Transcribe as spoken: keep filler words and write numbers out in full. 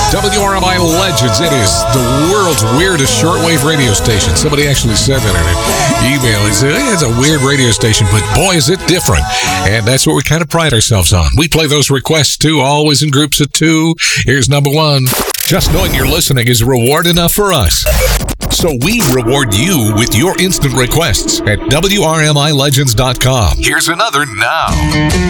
W R M I Legends. It is the world's weirdest shortwave radio station. Somebody actually said that in an email. He said, hey, it's a weird radio station, but boy, is it different. And that's what we kind of pride ourselves on. We play those requests too, always in groups of two. Here's number one. Just knowing you're listening is reward enough for us. So we reward you with your instant requests at W R M I legends dot com. Here's another now.